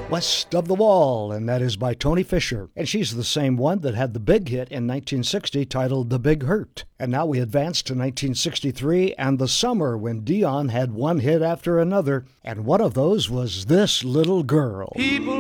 West of the Wall, and that is by Tony Fisher. And she's the same one that had the big hit in 1960 titled The Big Hurt. And now we advance to 1963 and the summer when Dion had one hit after another, and one of those was This Little Girl. People